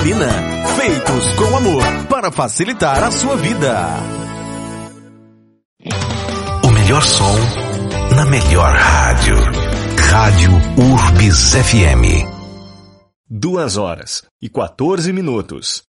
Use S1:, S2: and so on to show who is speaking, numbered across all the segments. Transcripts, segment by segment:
S1: Salina. Feitos com amor para facilitar a sua vida.
S2: O melhor som na melhor rádio. Rádio Urbis FM.
S3: 2h14.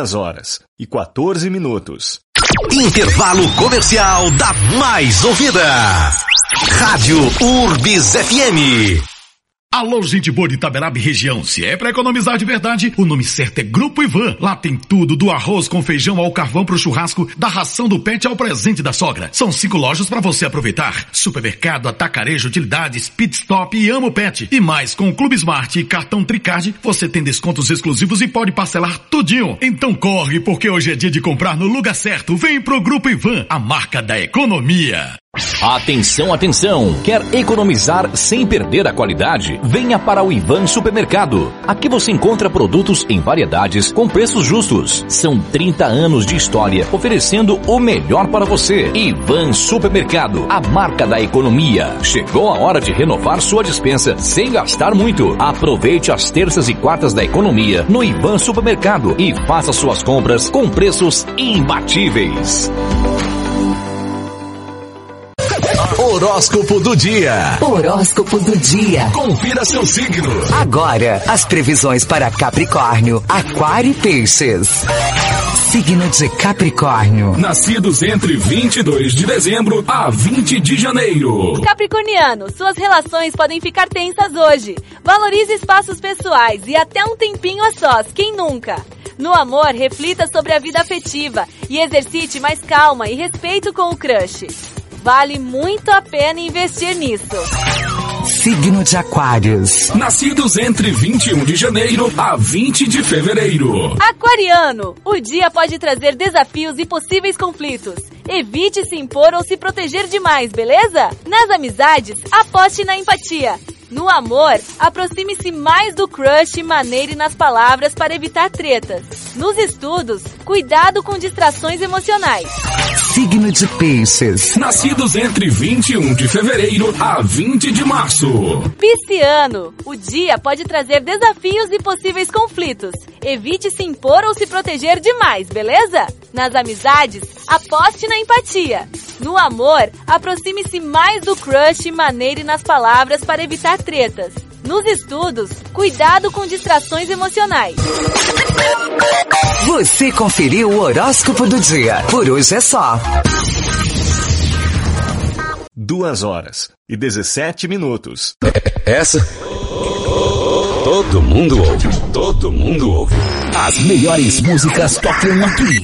S3: 2h14.
S2: Intervalo comercial da mais ouvida. Rádio Urbis FM.
S4: Alô, gente boa de Itaberaba e região. Se é pra economizar de verdade, o nome certo é Grupo Ivan. Lá tem tudo, do arroz com feijão ao carvão pro churrasco, da ração do pet ao presente da sogra. São 5 lojas pra você aproveitar. Supermercado, atacarejo, utilidades, pit stop e Amo Pet. E mais, com o Clube Smart e cartão Tricard, você tem descontos exclusivos e pode parcelar tudinho. Então corre, porque hoje é dia de comprar no lugar certo. Vem pro Grupo Ivan, a marca da economia.
S5: Atenção, atenção! Quer economizar sem perder a qualidade? Venha para o Ivan Supermercado. Aqui você encontra produtos em variedades com preços justos. São 30 anos de história oferecendo o melhor para você. Ivan Supermercado, a marca da economia. Chegou a hora de renovar sua despensa sem gastar muito. Aproveite as terças e quartas da economia no Ivan Supermercado e faça suas compras com preços imbatíveis.
S2: Horóscopo do dia.
S6: Horóscopo do dia.
S2: Confira seu signo.
S6: Agora, as previsões para Capricórnio, Aquário e Peixes. Signo de Capricórnio.
S7: Nascidos entre 22 de dezembro a 20 de janeiro.
S8: Capricorniano, suas relações podem ficar tensas hoje. Valorize espaços pessoais e até um tempinho a sós, quem nunca? No amor, reflita sobre a vida afetiva e exercite mais calma e respeito com o crush. Vale muito a pena investir nisso.
S6: Signo de Aquários.
S7: Nascidos entre 21 de janeiro a 20 de fevereiro.
S8: Aquariano, o dia pode trazer desafios e possíveis conflitos. Evite se impor ou se proteger demais, beleza? Nas amizades, aposte na empatia. No amor, aproxime-se mais do crush e maneire nas palavras para evitar tretas. Nos estudos, cuidado com distrações emocionais.
S6: Signo de Peixes.
S7: Nascidos entre 21 de fevereiro a 20 de março.
S8: Pisciano, o dia pode trazer desafios e possíveis conflitos. Evite se impor ou se proteger demais, beleza? Nas amizades, aposte na empatia. No amor, aproxime-se mais do crush e maneire nas palavras para evitar tretas. Nos estudos, cuidado com distrações emocionais.
S6: Você conferiu o horóscopo do dia. Por hoje é só.
S3: 2h17.
S9: Essa todo mundo ouve. Todo mundo ouve.
S10: As melhores músicas tocam aqui.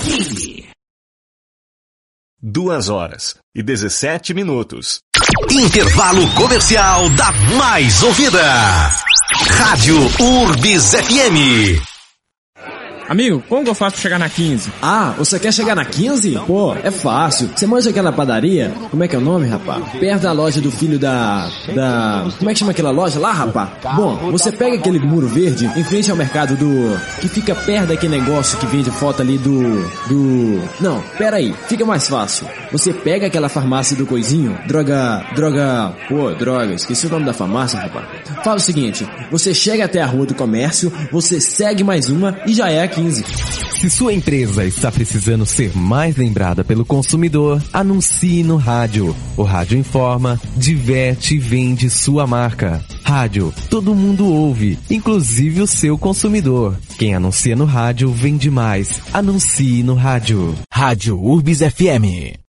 S3: 2h17.
S2: Intervalo comercial da mais ouvida. Rádio Urbis FM.
S11: Amigo, como que eu faço pra chegar na 15?
S12: Ah, você quer chegar na 15? Pô, é fácil. Você manja aquela padaria? Como é que é o nome, rapá? Perto da loja do filho da... Como é que chama aquela loja lá, rapá? Bom, você pega aquele muro verde em frente ao mercado do... que fica perto daquele negócio que vende foto ali do... Não, pera aí, fica mais fácil. Você pega aquela farmácia do coisinho, droga... Pô, droga, esqueci o nome da farmácia, rapá. Fala o seguinte, você chega até a Rua do Comércio, você segue mais uma e já é a 15.
S13: Se sua empresa está precisando ser mais lembrada pelo consumidor, anuncie no rádio. O rádio informa, diverte e vende sua marca. Rádio, todo mundo ouve, inclusive o seu consumidor. Quem anuncia no rádio vende mais. Anuncie no rádio.
S10: Rádio Urbis FM.